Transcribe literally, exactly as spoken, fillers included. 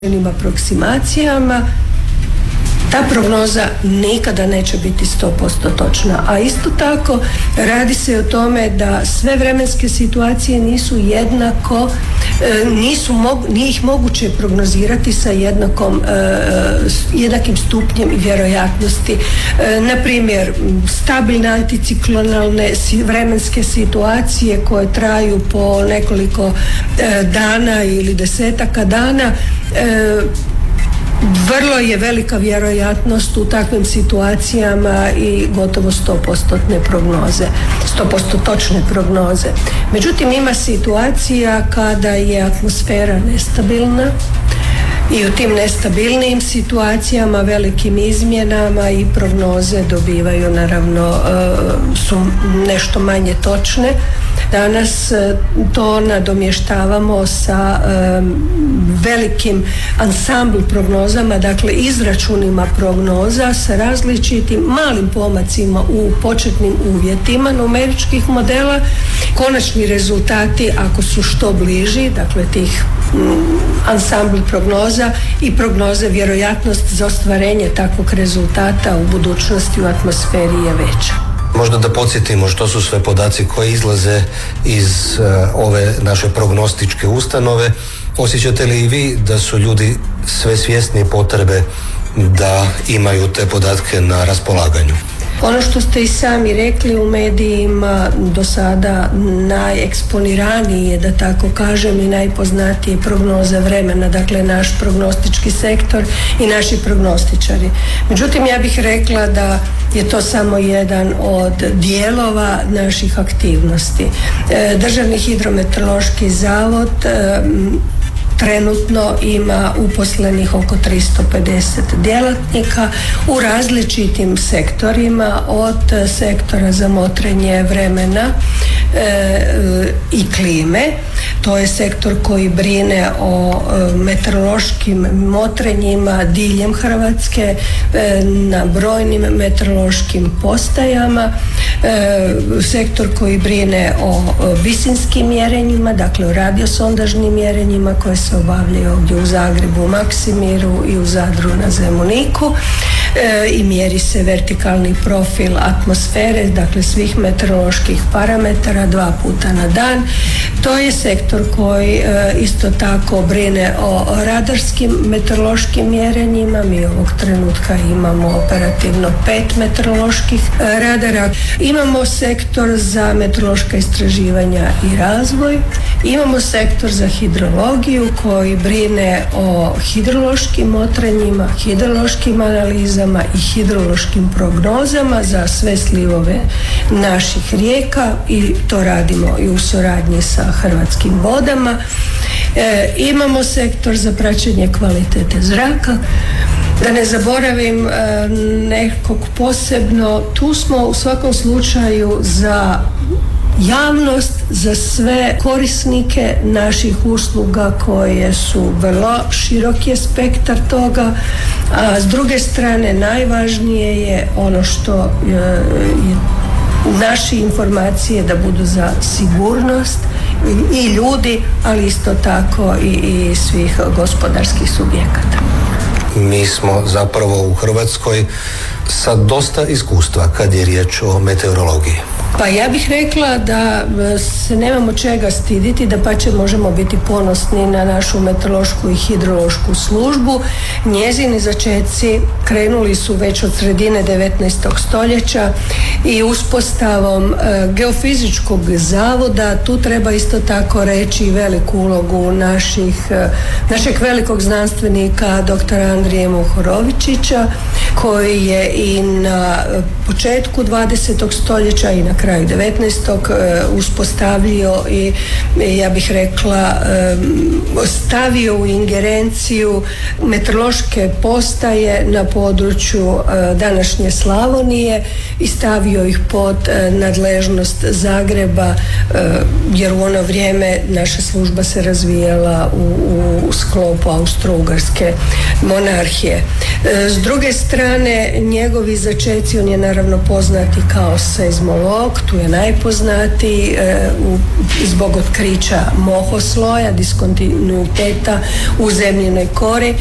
aproksimacijama, ta prognoza nikada neće biti sto posto točna. A isto tako radi se o tome da sve vremenske situacije nisu jednako, nisu mogu, nije ih moguće prognozirati sa jednakom, jednakim stupnjem vjerojatnosti. Na primjer, stabilne anticiklonalne vremenske situacije koje traju po nekoliko dana ili desetaka dana, vrlo je velika vjerojatnost u takvim situacijama i gotovo sto posto prognoze, sto posto točne prognoze. Međutim, ima situacija kada je atmosfera nestabilna i u tim nestabilnim situacijama, velikim izmjenama i prognoze dobivaju naravno su nešto manje točne. Danas to nadomještavamo sa velikim ansambl prognozama, dakle izračunima prognoza sa različitim malim pomacima u početnim uvjetima numeričkih modela. Konačni rezultati, ako su što bliži, dakle tih ansambl prognoza i prognoze, vjerojatnost za ostvarenje takvog rezultata u budućnosti u atmosferi je veća. Možda da podsjetimo što su sve podaci koji izlaze iz uh, ove naše prognostičke ustanove. Osjećate li i vi da su ljudi sve svjesniji potrebe da imaju te podatke na raspolaganju? Ono što ste i sami rekli, u medijima do sada najeksponiranije, da tako kažem, i najpoznatije prognoze vremena, dakle naš prognostički sektor i naši prognostičari. Međutim, ja bih rekla da je to samo jedan od dijelova naših aktivnosti. Državni hidrometeorološki zavod trenutno ima uposlenih oko tristo pedeset djelatnika u različitim sektorima, od sektora za motrenje vremena e, i klime. To je sektor koji brine o e, meteorološkim motrenjima diljem Hrvatske, e, na brojnim meteorološkim postajama. E, sektor koji brine o, o visinskim mjerenjima, dakle o radiosondažnim mjerenjima koje se obavljaju ovdje u Zagrebu, u Maksimiru i u Zadru na Zemuniku, e, i mjeri se vertikalni profil atmosfere, dakle svih meteoroloških parametara dva puta na dan. To je sektor koji e, isto tako brine o radarskim meteorološkim mjerenjima. Mi ovog trenutka imamo operativno pet meteoroloških e, radara. Imamo sektor za meteorološka istraživanja i razvoj. Imamo sektor za hidrologiju koji brine o hidrološkim motrenjima, hidrološkim analizama i hidrološkim prognozama za sve slivove naših rijeka, i to radimo i u suradnji sa Hrvatskim vodama. E, imamo sektor za praćenje kvalitete zraka. Da ne zaboravim e, nekog posebno, tu smo u svakom slučaju za javnost, za sve korisnike naših usluga koje su vrlo širok je spektar toga, a s druge strane najvažnije je ono što je, je naše informacije da budu za sigurnost i ljudi, ali isto tako i, i svih gospodarskih subjekata. Mi smo zapravo u Hrvatskoj sa dosta iskustva kad je riječ o meteorologiji. Pa ja bih rekla da se nemamo čega stiditi, da pače možemo biti ponosni na našu meteorološku i hidrološku službu. Njezini začeci krenuli su već od sredine devetnaestog stoljeća i uspostavom e, geofizičkog zavoda. Tu treba isto tako reći veliku ulogu naših, e, našeg velikog znanstvenika doktora Andrije Mohorovičića, koji je i na početku dvadesetog stoljeća i na kraju devetnaestog uspostavio i, ja bih rekla, stavio u ingerenciju meteorološke postaje na području današnje Slavonije i stavio ih pod nadležnost Zagreba, jer u ono vrijeme naša služba se razvijala u, u sklopu Austro-Ugarske monarhije. S druge strane, strane, njegovi začeci, on je naravno poznati kao seizmolog, tu je najpoznatiji e, u, zbog otkrića mohosloja, diskontinuiteta u zemljinoj kori,